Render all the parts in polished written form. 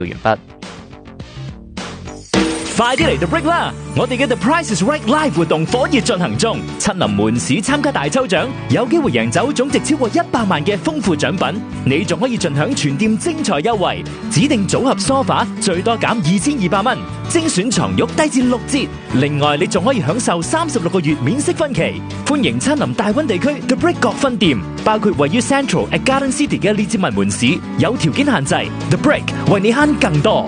完畢。 快啲嚟 The Break 啦！我哋嘅 The Price is Right Live 活動火熱進行中，親臨門市參加大抽獎，有機會贏走總值超過100萬嘅豐富獎品。你仲可以盡享全店精彩優惠，指定組合 sofa 最多減2200蚊，精選床褥低至6折。另外，你仲可以享受36個月免息分期。歡迎親臨大溫地區 The Break 各分店，包括位於 Central at Garden City 嘅列治文門市，有條件限制。The Break 為你慳更多。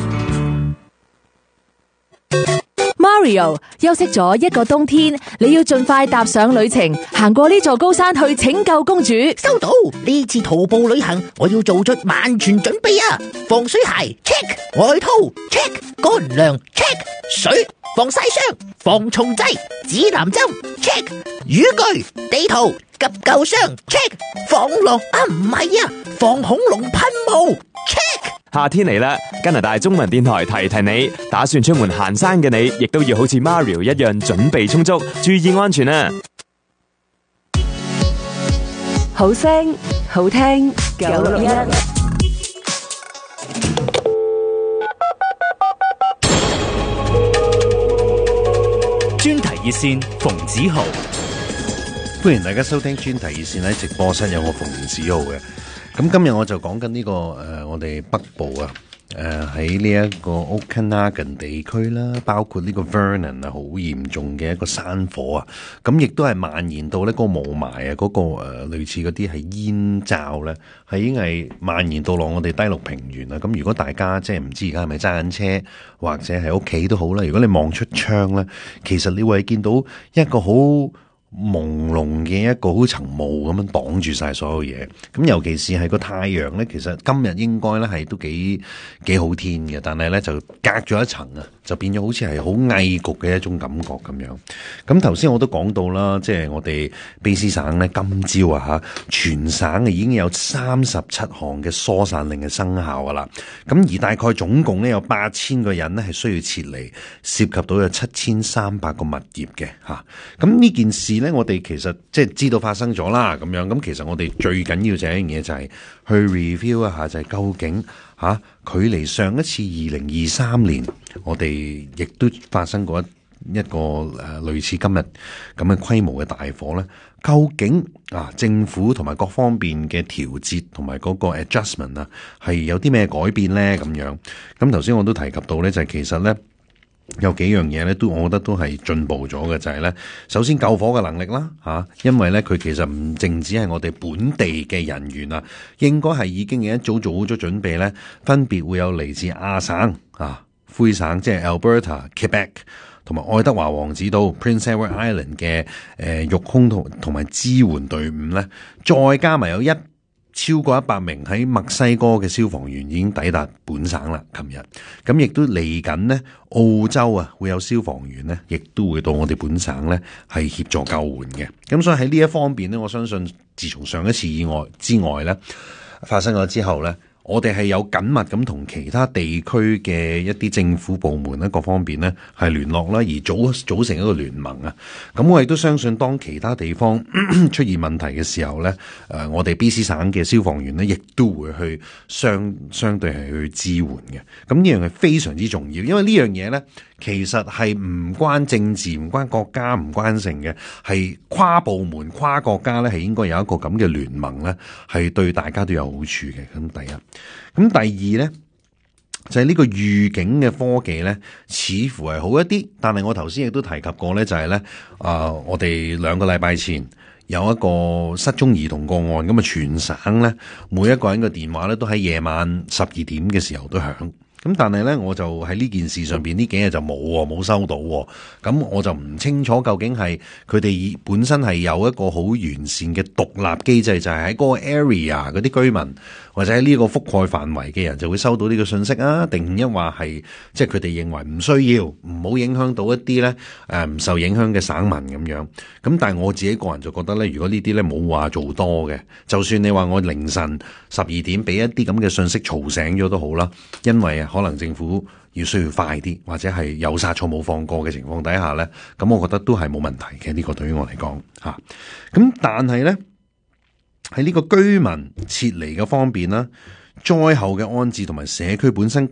Mario 休息咗一個冬天，你要盡快踏上旅程，行過呢座高山去拯救公主。 收到，呢次徒步旅行我要做出萬全準備啊！防水鞋 check， 外套 check， 乾糧 check， 水防曬霜、防蟲劑、指南針 check， 雨具、地圖、急救箱 check， 防狼唔係啊，防恐龍噴霧 check。 夏天嚟啦，加拿大中文電台提提你，打算出門行山嘅你，亦都要好似 Mario 一樣準備充足，注意安全啊！ 好聲好聽961。 專題熱線馮子豪， 歡迎大家收聽專題熱線，喺直播室有我馮子豪嘅。咁今日我就講緊呢個我哋北部啊，喺呢一個 Okanagan 地區啦，包括呢個 Vernon 啊，好嚴重嘅一個山火啊，咁亦都係蔓延到呢個霧霾啊，嗰個類似嗰啲係煙罩咧，係已經係蔓延到落我哋低陸平原啦。咁如果大家即係唔知而家係咪揸緊車或者喺屋企都好啦，如果你望出窗咧，其實你會見到一個好朦朧嘅一個好層霧咁樣擋住晒所有嘢，咁尤其是係個太陽咧，其實今日應該咧係都幾好天嘅，但係咧就隔咗一層啊，就變咗好似係好翳焗嘅一種感覺咁樣。咁頭先我都講到啦，即係我哋卑詩省咧今朝啊全省已經有37項嘅疏散令嘅生效噶啦。咁而大概總共咧有8000個人咧係需要撤離，涉及到有7300個物業嘅吓。咁呢件事咧，我哋其實即係知道發生咗啦，咁樣咁其實我哋最緊要就係一樣嘢，就係去 review 一下，就係究竟距離上一次2023年，我哋亦都發生過一個類似今日咁嘅規模嘅大火咧。究竟政府同埋各方面嘅調節同埋嗰個 adjustment 啊，係有啲咩改變咧？咁樣咁頭先我都提及到咧，就係其實咧。有幾樣嘢咧，我覺得都係進步咗嘅，就係咧，首先救火嘅能力啦，因為咧佢其實唔淨止係我哋本地嘅人員啊，應該係已經一早做好咗準備咧，分別會有嚟自亞省灰省，即係 Alberta、Quebec 同埋愛德華王子島 Prince Edward Island 嘅陸空同埋支援隊伍咧，再加埋有超過100名喺墨西哥嘅消防員已經抵達本省啦。琴日咁亦都嚟緊呢，澳洲會有消防員呢，亦都會到我哋本省呢係協助救援嘅。咁所以喺呢一方面呢，我相信自從上一次意外之外呢發生咗之後呢，我哋係有緊密咁同其他地區嘅一啲政府部門咧，各方面咧係聯絡啦，而組成一個聯盟啊。咁我亦都相信，當其他地方出現問題嘅時候咧，我哋 BC 省嘅消防員咧，亦都會去相對係去支援嘅。咁呢樣係非常之重要，因為呢樣嘢咧，其實係唔關政治、唔關國家、唔關性嘅，係跨部門、跨國家咧，係應該有一個咁嘅聯盟咧，係對大家都有好處嘅。咁第一。咁第二咧，就係呢個預警嘅科技咧，似乎係好一啲。但係我頭先亦都提及過咧，就係咧，我哋2個禮拜前有一個失蹤兒童個案，咁啊全省咧每一個人嘅電話咧都喺夜晚12點嘅時候都響。咁但係咧，我就喺呢件事上邊呢幾日就冇收到，咁我就唔清楚究竟係佢哋本身係有一個好完善嘅獨立機制，就係喺嗰個 area 嗰啲居民或者喺呢個覆蓋範圍嘅人就會收到呢個信息啊，定一話係即係佢哋認為唔需要，唔好影響到一啲咧唔受影響嘅省民咁樣。咁但係我自己個人就覺得咧，如果呢啲咧冇話做多嘅，就算你話我凌晨12點俾一啲咁嘅信息嘈醒咗都好啦，因為可能政府需要快啲，或者係有殺錯冇放過嘅情況底下咧，咁我覺得都係冇問題嘅。呢個對於我嚟講嚇，咁但係咧喺呢個居民撤離嘅方面啦， 災後嘅安置同埋社區本身